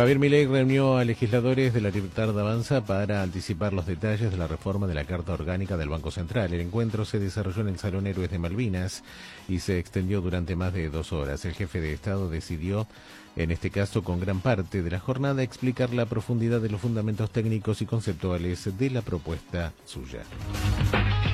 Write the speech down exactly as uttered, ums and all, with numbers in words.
Javier Milei reunió a legisladores de La Libertad Avanza para anticipar los detalles de la reforma de la Carta Orgánica del Banco Central. El encuentro se desarrolló en el Salón Héroes de Malvinas y se extendió durante más de dos horas. El jefe de Estado decidió, en este caso con gran parte de la jornada, explicar la profundidad de los fundamentos técnicos y conceptuales de la propuesta suya.